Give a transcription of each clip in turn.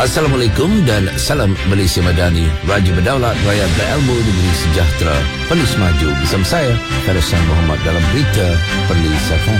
Assalamualaikum dan salam Malaysia Madani. Raja berdaulat, rakyat berilmu, negeri sejahtera. Perlis maju bersama saya, Farisan Muhammad dalam berita Perlis FM.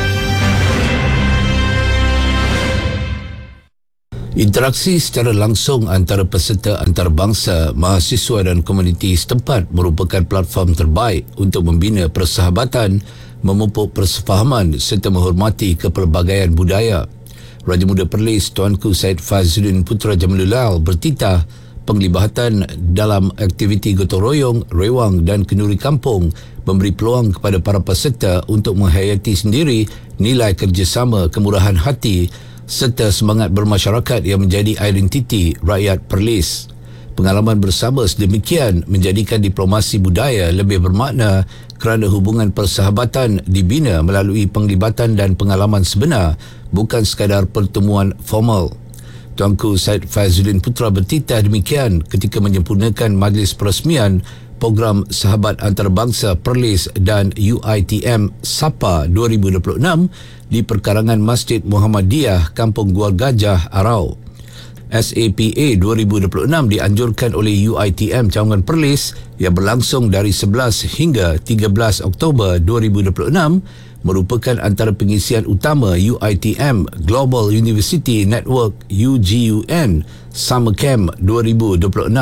Interaksi secara langsung antara peserta antarabangsa, mahasiswa dan komuniti setempat merupakan platform terbaik untuk membina persahabatan, memupuk persefahaman serta menghormati kepelbagaian budaya. Raja Muda Perlis Tuanku Syed Fazludin Putra Jamilullah bertitah penglibatan dalam aktiviti gotong royong, rewang dan kenduri kampung memberi peluang kepada para peserta untuk menghayati sendiri nilai kerjasama, kemurahan hati serta semangat bermasyarakat yang menjadi identiti rakyat Perlis. Pengalaman bersama sedemikian menjadikan diplomasi budaya lebih bermakna kerana hubungan persahabatan dibina melalui penglibatan dan pengalaman sebenar, bukan sekadar pertemuan formal. Tuanku Syed Fazludin Putra bertitah demikian ketika menyempurnakan majlis peresmian program Sahabat Antarabangsa Perlis dan UiTM SAPA 2026 di perkarangan Masjid Muhammadiyah Kampung Gual Gajah, Arau. SAPA 2026 dianjurkan oleh UiTM Cawangan Perlis yang berlangsung dari 11 hingga 13 Oktober 2026 merupakan antara pengisian utama UiTM Global University Network UGUN Summer Camp 2026.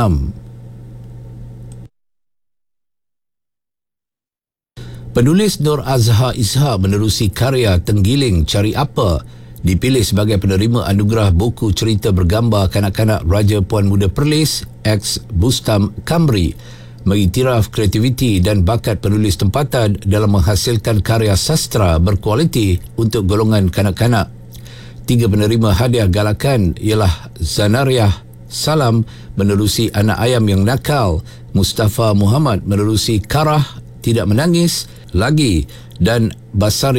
Penulis Nur Azhar Ishak menerusi karya Tenggiling Cari Apa dipilih sebagai penerima anugerah buku cerita bergambar kanak-kanak Raja Puan Muda Perlis ex Bustam Kamri, mengiktiraf kreativiti dan bakat penulis tempatan dalam menghasilkan karya sastra berkualiti untuk golongan kanak-kanak. 3 penerima hadiah galakan ialah Zanariah Salam menerusi Anak Ayam Yang Nakal, Mustafa Muhammad menerusi Karah Tidak Menangis Lagi dan Basari